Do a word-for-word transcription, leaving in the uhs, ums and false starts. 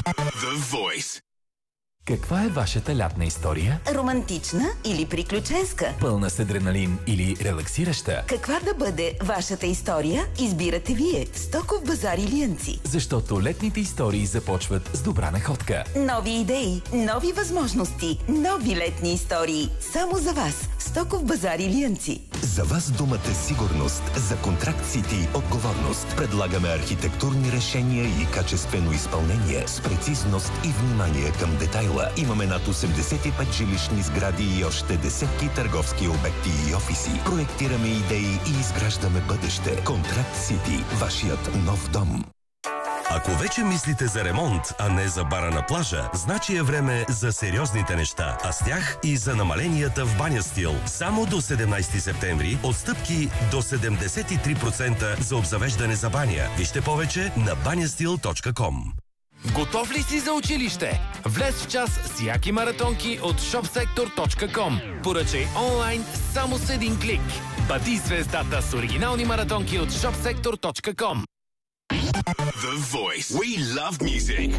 The Voice. Каква е вашата лятна история? Романтична или приключенска? Пълна с адреналин или релаксираща? Каква да бъде вашата история, избирате вие. Стоков базар Илиянци. Защото летните истории започват с добра находка. Нови идеи, нови възможности, нови летни истории. Само за вас. Стоков базар Илиянци. За вас думата сигурност, за контракт Сити отговорност. Предлагаме архитектурни решения и качествено изпълнение с прецизност и внимание към детайла. Имаме над осемдесет и пет жилищни сгради и още десетки търговски обекти и офиси. Проектираме идеи и изграждаме бъдеще. Контракт Сити. Вашият нов дом. Ако вече мислите за ремонт, а не за бара на плажа, значи е време за сериозните неща, а с тях и за намаленията в Баня Стил. Само до седемнайсети септември отстъпки до седемдесет и три процента за обзавеждане за баня. Вижте повече на банястил точка ком. Готов ли си за училище? Влез в час с яки маратонки от шопсектор точка ком. Поръчай онлайн само с един клик. Бъди звездата с оригинални маратонки от шопсектор точка ком. The Voice. We love music.